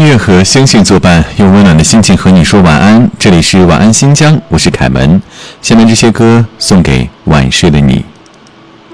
乐和星星作伴，用温暖的心情和你说晚安。这里是晚安新疆，我是凯文。下面这些歌送给晚睡的你。